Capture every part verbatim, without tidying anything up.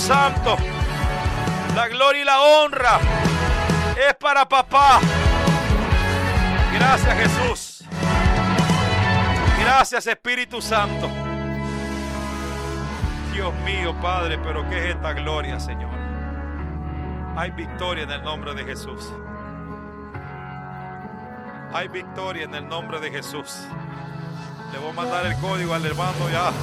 Santo. La gloria y la honra es para papá. Gracias, Jesús. Gracias, Espíritu Santo. Dios mío, Padre, pero ¿qué es esta gloria, Señor? Hay victoria en el nombre de Jesús. Hay victoria en el nombre de Jesús. Le voy a mandar el código al hermano ya.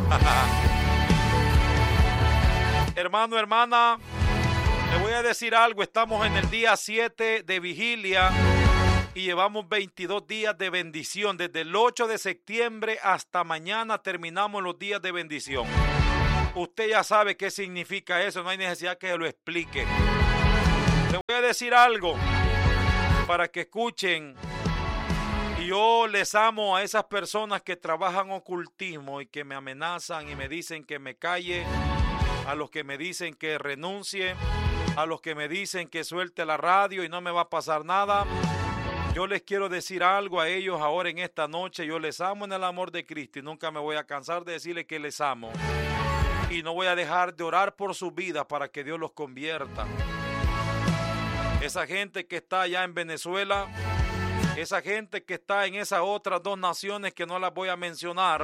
Hermano, hermana, le voy a decir algo. Estamos en el día siete de vigilia y llevamos veintidós días de bendición. Desde el ocho de septiembre hasta mañana terminamos los días de bendición. Usted ya sabe qué significa eso, no hay necesidad que lo explique. Le voy a decir algo para que escuchen. Y yo les amo a esas personas que trabajan ocultismo y que me amenazan y me dicen que me calle, a los que me dicen que renuncie, a los que me dicen que suelte la radio y no me va a pasar nada. Yo les quiero decir algo a ellos ahora en esta noche. Yo les amo en el amor de Cristo y nunca me voy a cansar de decirles que les amo. Y no voy a dejar de orar por sus vidas para que Dios los convierta. Esa gente que está allá en Venezuela, esa gente que está en esas otras dos naciones que no las voy a mencionar,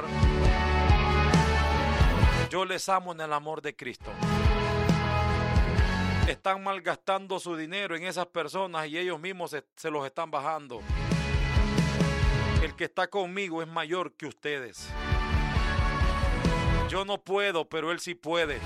yo les amo en el amor de Cristo. Están malgastando su dinero en esas personas y ellos mismos se, se los están bajando. El que está conmigo es mayor que ustedes. Yo no puedo, pero Él sí puede.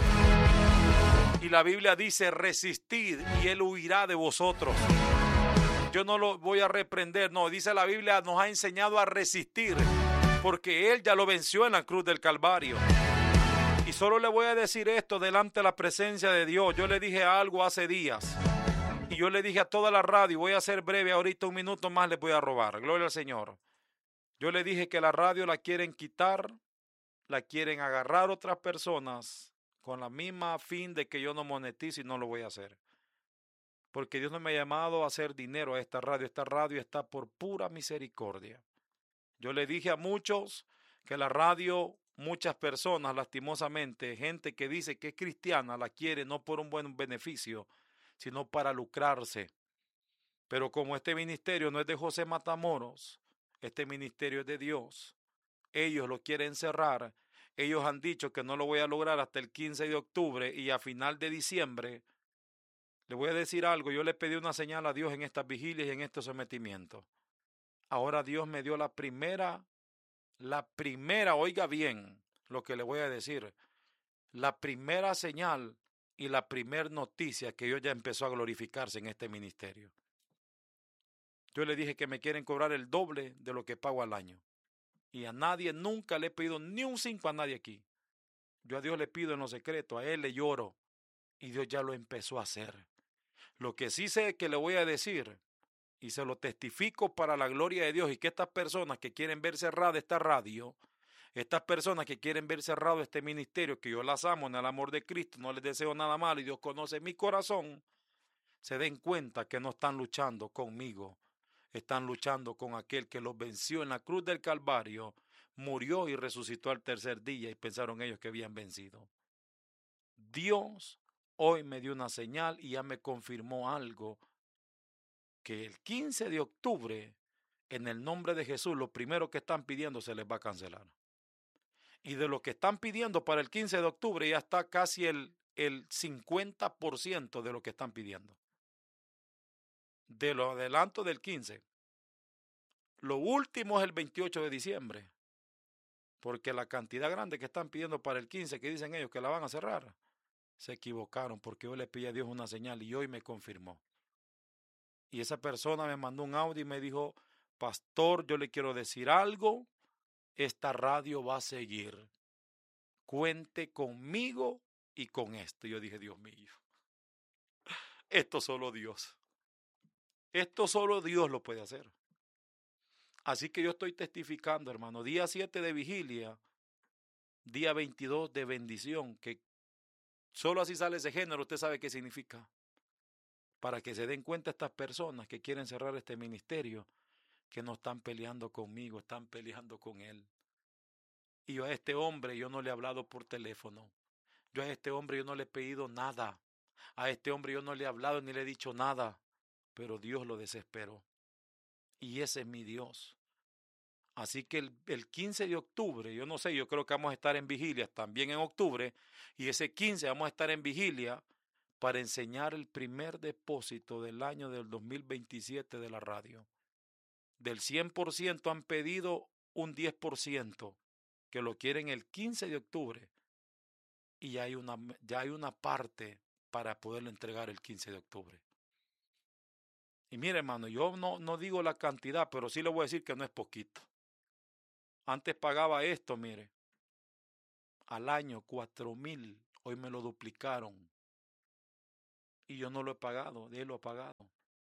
Y la Biblia dice, resistid y Él huirá de vosotros. Yo no lo voy a reprender, no, dice la Biblia, nos ha enseñado a resistir, porque Él ya lo venció en la cruz del Calvario. Y solo le voy a decir esto delante de la presencia de Dios. Yo le dije algo hace días, y yo le dije a toda la radio, voy a ser breve, ahorita un minuto más les voy a robar, gloria al Señor. Yo le dije que la radio la quieren quitar, la quieren agarrar otras personas con la misma fin de que yo no monetice y no lo voy a hacer. Porque Dios no me ha llamado a hacer dinero a esta radio. Esta radio está por pura misericordia. Yo le dije a muchos que la radio, muchas personas lastimosamente, gente que dice que es cristiana, la quiere no por un buen beneficio, sino para lucrarse. Pero como este ministerio no es de José Matamoros, este ministerio es de Dios. Ellos lo quieren cerrar. Ellos han dicho que no lo voy a lograr hasta el quince de octubre y a final de diciembre. Le voy a decir algo. Yo le pedí una señal a Dios en estas vigilias y en estos sometimientos. Ahora Dios me dio la primera, la primera, oiga bien lo que le voy a decir, la primera señal y la primera noticia que Dios ya empezó a glorificarse en este ministerio. Yo le dije que me quieren cobrar el doble de lo que pago al año. Y a nadie, nunca le he pedido ni un cinco a nadie aquí. Yo a Dios le pido en lo secreto, a Él le lloro. Y Dios ya lo empezó a hacer. Lo que sí sé que le voy a decir, y se lo testifico para la gloria de Dios, y que estas personas que quieren ver cerrada esta radio, estas personas que quieren ver cerrado este ministerio, que yo las amo en el amor de Cristo, no les deseo nada malo y Dios conoce mi corazón, se den cuenta que no están luchando conmigo. Están luchando con aquel que los venció en la cruz del Calvario, murió y resucitó al tercer día y pensaron ellos que habían vencido. Dios hoy me dio una señal y ya me confirmó algo, que el quince de octubre, en el nombre de Jesús, lo primero que están pidiendo se les va a cancelar. Y de lo que están pidiendo para el quince de octubre ya está casi el, el cincuenta por ciento de lo que están pidiendo. De lo adelanto del quince. Lo último es el veintiocho de diciembre. Porque la cantidad grande que están pidiendo para el quince, que dicen ellos que la van a cerrar, se equivocaron, porque yo le pedí a Dios una señal y hoy me confirmó. Y esa persona me mandó un audio y me dijo, pastor, yo le quiero decir algo, esta radio va a seguir. Cuente conmigo y con esto. Yo dije, Dios mío, esto solo Dios. Esto solo Dios lo puede hacer. Así que yo estoy testificando, hermano, día siete de vigilia, día veintidós de bendición, que solo así sale ese género, usted sabe qué significa. Para que se den cuenta estas personas que quieren cerrar este ministerio, que no están peleando conmigo, están peleando con Él. Y yo a este hombre yo no le he hablado por teléfono. Yo a este hombre yo no le he pedido nada. A este hombre yo no le he hablado ni le he dicho nada. Pero Dios lo desesperó. Y ese es mi Dios. Así que el, el quince de octubre, yo no sé, yo creo que vamos a estar en vigilia también en octubre. Y ese quince vamos a estar en vigilia para enseñar el primer depósito del año del dos mil veintisiete de la radio. Del cien por ciento han pedido un diez por ciento que lo quieren el quince de octubre. Y ya hay una, ya hay una parte para poderlo entregar el quince de octubre. Y mire, hermano, yo no, no digo la cantidad, pero sí le voy a decir que no es poquito. Antes pagaba esto, mire, al año cuatro mil, hoy me lo duplicaron. Y yo no lo he pagado, él lo ha pagado.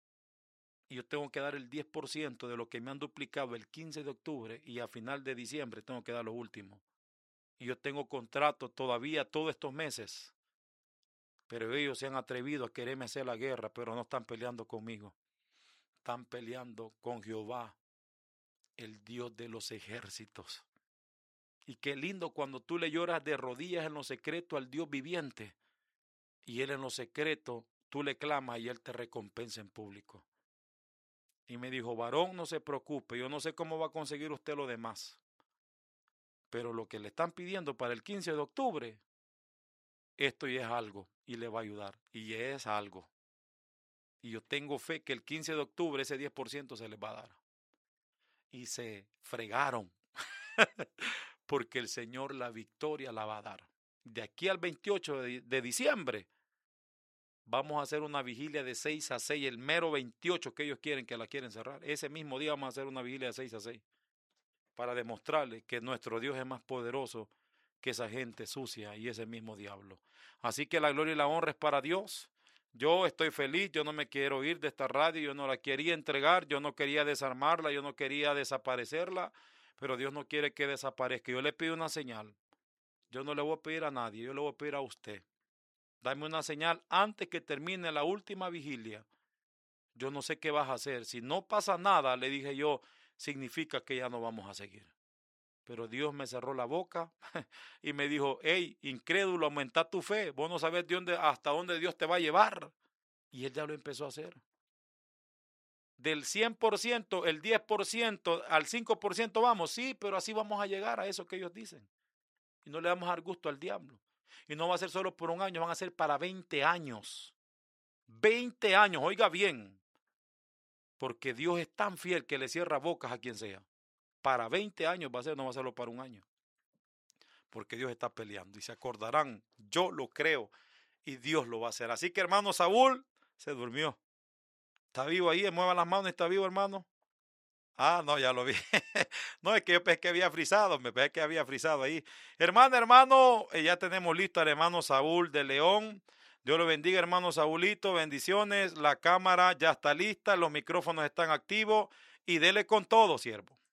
Y yo tengo que dar el diez por ciento de lo que me han duplicado el quince de octubre y a final de diciembre tengo que dar lo último. Y yo tengo contrato todavía todos estos meses. Pero ellos se han atrevido a quererme hacer la guerra, pero no están peleando conmigo. Están peleando con Jehová, el Dios de los ejércitos. Y qué lindo cuando tú le lloras de rodillas en lo secreto al Dios viviente. Y Él en lo secreto, tú le clamas y Él te recompensa en público. Y me dijo, varón, no se preocupe, yo no sé cómo va a conseguir usted lo demás. Pero lo que le están pidiendo para el quince de octubre, esto ya es algo y le va a ayudar. Y ya es algo. Y yo tengo fe que el quince de octubre ese diez por ciento se les va a dar. Y se fregaron. Porque el Señor la victoria la va a dar. De aquí al veintiocho de, de diciembre, vamos a hacer una vigilia de seis a seis, el mero veintiocho que ellos quieren, que la quieren cerrar. Ese mismo día vamos a hacer una vigilia de seis a seis. Para demostrarles que nuestro Dios es más poderoso que esa gente sucia y ese mismo diablo. Así que la gloria y la honra es para Dios. Yo estoy feliz, yo no me quiero ir de esta radio, yo no la quería entregar, yo no quería desarmarla, yo no quería desaparecerla, pero Dios no quiere que desaparezca. Yo le pido una señal. Yo no le voy a pedir a nadie, yo le voy a pedir a usted. Dame una señal antes que termine la última vigilia. Yo no sé qué vas a hacer. Si no pasa nada, le dije yo, significa que ya no vamos a seguir. Pero Dios me cerró la boca y me dijo, hey, incrédulo, aumenta tu fe. Vos no sabes de dónde, hasta dónde Dios te va a llevar. Y Él ya lo empezó a hacer. Del cien por ciento, el diez por ciento, al cinco por ciento vamos, sí, pero así vamos a llegar a eso que ellos dicen. Y no le vamos a dar gusto al diablo. Y no va a ser solo por un año, van a ser para veinte años. veinte años, oiga bien. Porque Dios es tan fiel que le cierra bocas a quien sea. Para veinte años va a ser, no va a serlo para un año. Porque Dios está peleando. Y se acordarán, yo lo creo. Y Dios lo va a hacer. Así que hermano Saúl se durmió. ¿Está vivo ahí? Mueva las manos, ¿está vivo, hermano? Ah, no, ya lo vi. No, es que yo pensé que había frisado, me pensé que había frisado ahí. Hermano, hermano, eh, ya tenemos listo al hermano Saúl de León. Dios lo bendiga, hermano Saúlito, bendiciones. La cámara ya está lista, los micrófonos están activos y dele con todo, siervo.